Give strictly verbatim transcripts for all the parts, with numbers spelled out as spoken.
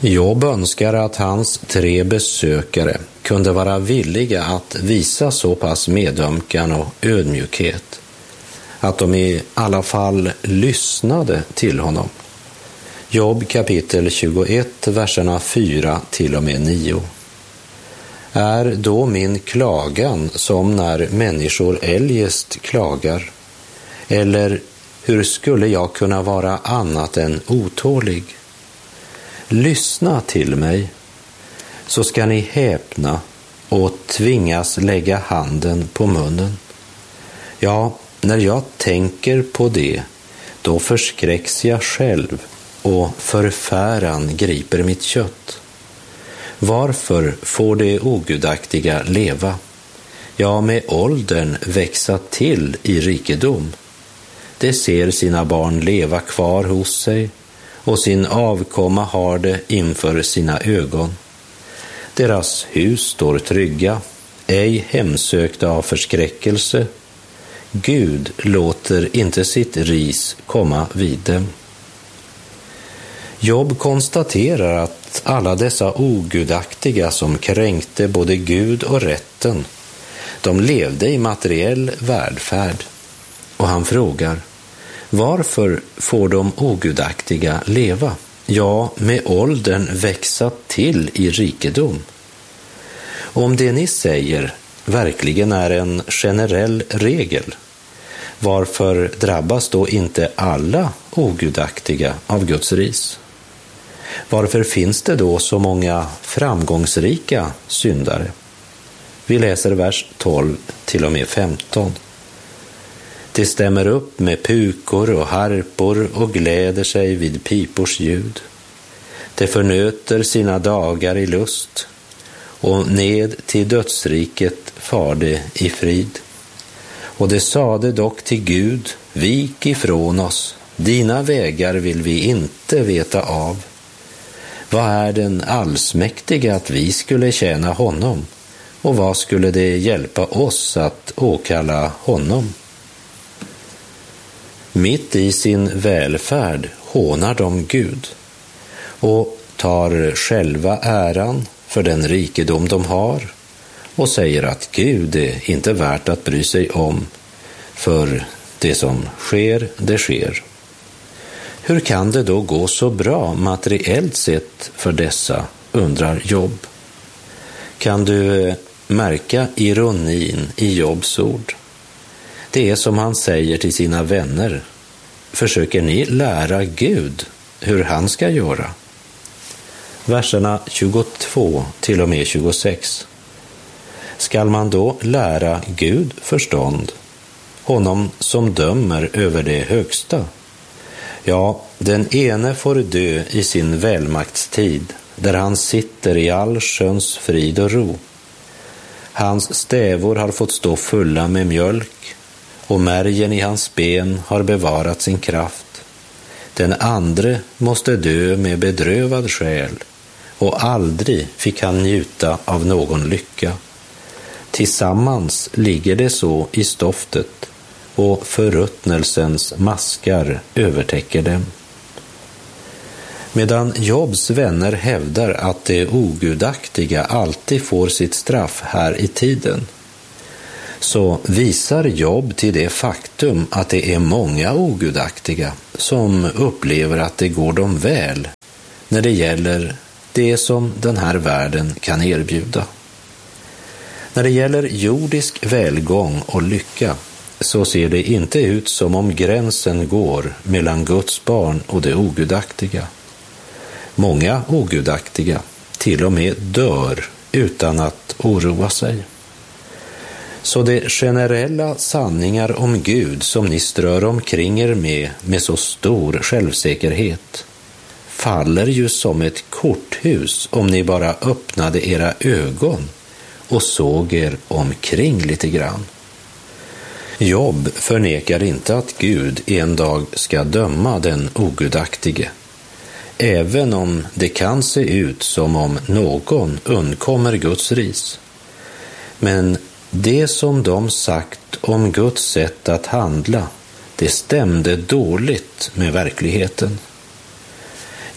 Job önskar att hans tre besökare kunde vara villiga att visa så pass medömkan och ödmjukhet att de i alla fall lyssnade till honom. Job kapitel tjugoett, verserna fyra till och med nio. Är då min klagan som när människor eljest klagar? Eller hur skulle jag kunna vara annat än otålig? Lyssna till mig, så ska ni häpna och tvingas lägga handen på munnen. Ja, när jag tänker på det, då förskräcks jag själv och förfäran griper mitt kött. Varför får det ogudaktiga leva? Ja, med åldern växa till i rikedom. Det ser sina barn leva kvar hos sig och sin avkomma har det inför sina ögon. Deras hus står trygga, ej hemsökta av förskräckelse. Gud låter inte sitt ris komma vid dem. Job konstaterar att alla dessa ogudaktiga som kränkte både Gud och rätten, de levde i materiell välfärd. Och han frågar, varför får de ogudaktiga leva? Ja, med åldern växa till i rikedom. Om det ni säger verkligen är en generell regel, varför drabbas då inte alla ogudaktiga av Guds ris? Varför finns det då så många framgångsrika syndare? Vi läser vers tolv till och med femton. Det stämmer upp med pukor och harpor och gläder sig vid pipors ljud. Det förnöter sina dagar i lust och ned till dödsriket far det i frid. Och det sade dock till Gud, vik ifrån oss, dina vägar vill vi inte veta av. Vad är den allsmäktiga att vi skulle tjäna honom? Och vad skulle det hjälpa oss att åkalla honom? Mitt i sin välfärd hånar de Gud och tar själva äran för den rikedom de har och säger att Gud är inte värt att bry sig om, för det som sker, det sker. Hur kan det då gå så bra materiellt sett för dessa, undrar Job. Kan du märka ironin i Jobs ord? Det är som han säger till sina vänner. Försöker ni lära Gud hur han ska göra? Verserna tjugotvå till och med tjugosex. Skall man då lära Gud förstånd, honom som dömer över det högsta? Ja, den ene får dö i sin välmaktstid, där han sitter i all sköns frid och ro. Hans stävor har fått stå fulla med mjölk, och märgen i hans ben har bevarat sin kraft. Den andre måste dö med bedrövad själ, och aldrig fick han njuta av någon lycka. Tillsammans ligger det så i stoftet, och förruttnelsens maskar övertäcker dem. Medan Jobs vänner hävdar att det ogudaktiga alltid får sitt straff här i tiden, så visar Job till det faktum att det är många ogudaktiga som upplever att det går dem väl när det gäller det som den här världen kan erbjuda. När det gäller jordisk välgång och lycka så ser det inte ut som om gränsen går mellan Guds barn och det ogudaktiga. Många ogudaktiga till och med dör utan att oroa sig. Så de generella sanningar om Gud som ni strör omkring er med med så stor självsäkerhet faller ju som ett korthus om ni bara öppnade era ögon och såg er omkring lite grann. Job förnekar inte att Gud en dag ska döma den ogudaktige, även om det kan se ut som om någon undkommer Guds ris. Men det som de sagt om Guds sätt att handla, det stämde dåligt med verkligheten.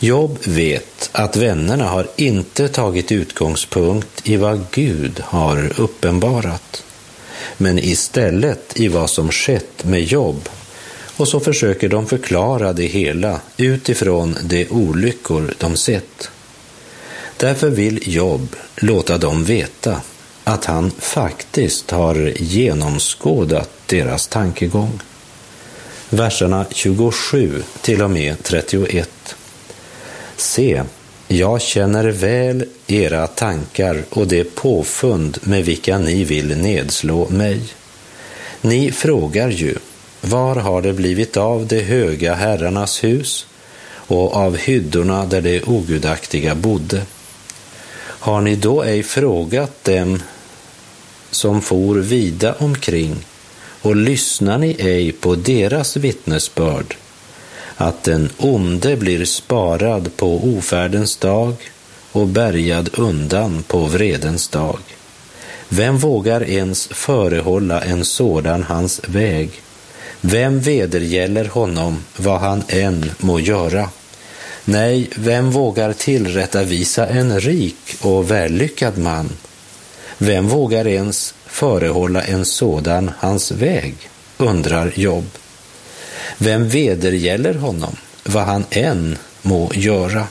Job vet att vännerna har inte tagit utgångspunkt i vad Gud har uppenbarat, men istället i vad som skett med Job, och så försöker de förklara det hela utifrån de olyckor de sett. Därför vill Job låta dem veta att han faktiskt har genomskådat deras tankegång. Verserna tjugosju till och med trettioett. Se, jag känner väl era tankar och det påfund med vilka ni vill nedslå mig. Ni frågar ju, var har det blivit av de höga herrarnas hus och av hyddorna där de ogudaktiga bodde? Har ni då ej frågat dem som for vida omkring, och lyssnar ni ej på deras vittnesbörd, att den onde blir sparad på ofärdens dag och bärgad undan på vredens dag? Vem vågar ens förehålla en sådan hans väg? Vem vedergäller honom vad han än må göra? Nej, vem vågar tillrättavisa en rik och vällyckad man? Vem vågar ens förehålla en sådan hans väg, undrar Job. Vem vedergäller honom vad han än må göra?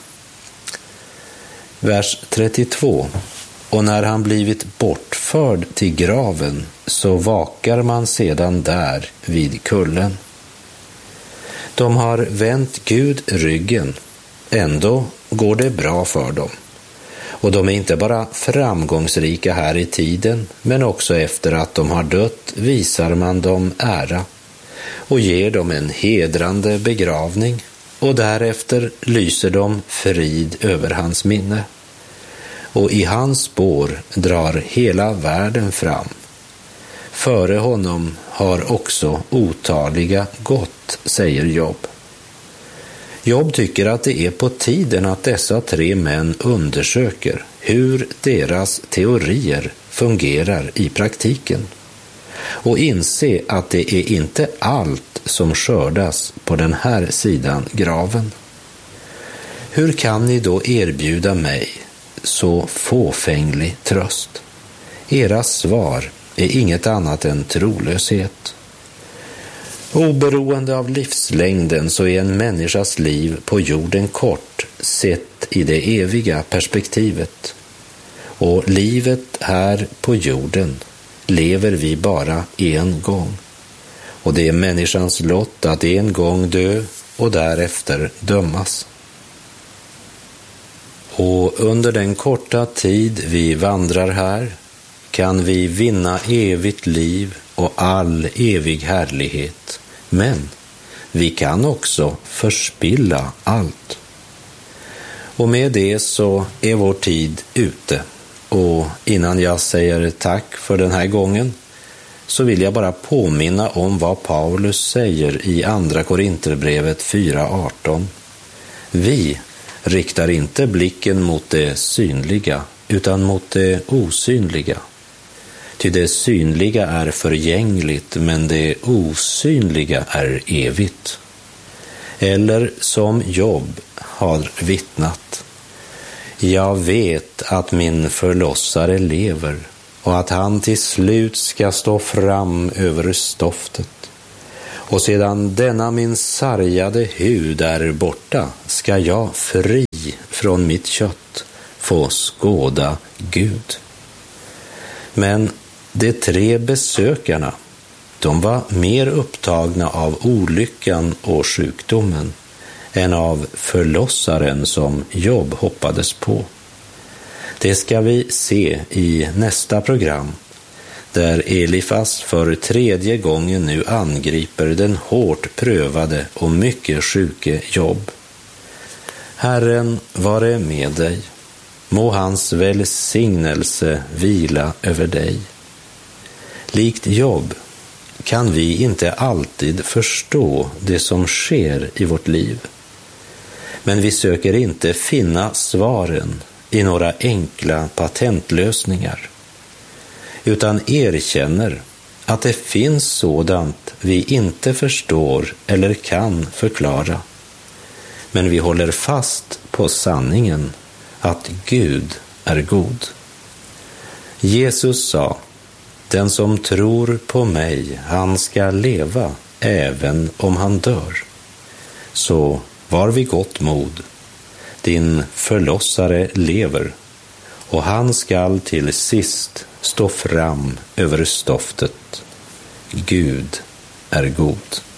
Vers trettiotvå. Och när han blivit bortförd till graven, så vakar man sedan där vid kullen. De har vänt Gud ryggen, ändå går det bra för dem. Och de är inte bara framgångsrika här i tiden, men också efter att de har dött visar man dem ära och ger dem en hedrande begravning, och därefter lyser de frid över hans minne. Och i hans spår drar hela världen fram. Före honom har också otaliga gått, säger Job. Job tycker att det är på tiden att dessa tre män undersöker hur deras teorier fungerar i praktiken och inse att det är inte allt som skördas på den här sidan graven. Hur kan ni då erbjuda mig så fåfänglig tröst? Era svar är inget annat än trolöshet. Oberoende av livslängden så är en människas liv på jorden kort sett i det eviga perspektivet. Och livet här på jorden lever vi bara en gång. Och det är människans lott att en gång dö och därefter dömas. Och under den korta tid vi vandrar här kan vi vinna evigt liv och all evig härlighet. Men vi kan också förspilla allt. Och med det så är vår tid ute. Och innan jag säger tack för den här gången så vill jag bara påminna om vad Paulus säger i andra Korinterbrevet fyra arton. Vi riktar inte blicken mot det synliga utan mot det osynliga. Ty det synliga är förgängligt, men det osynliga är evigt. Eller som Job har vittnat: jag vet att min förlossare lever och att han till slut ska stå fram över stoftet. Och sedan denna min sargade hud är borta ska jag fri från mitt kött få skåda Gud. Men de tre besökarna, de var mer upptagna av olyckan och sjukdomen än av förlossaren som Job hoppades på. Det ska vi se i nästa program, där Elifas för tredje gången nu angriper den hårt prövade och mycket sjuke Job. Herren vare med dig, må hans välsignelse vila över dig. Likt Job kan vi inte alltid förstå det som sker i vårt liv. Men vi söker inte finna svaren i några enkla patentlösningar, utan erkänner att det finns sådant vi inte förstår eller kan förklara. Men vi håller fast på sanningen att Gud är god. Jesus sa: den som tror på mig, han ska leva även om han dör. Så var vid gott mod. Din förlossare lever, och han skall till sist stå fram över stoftet. Gud är god.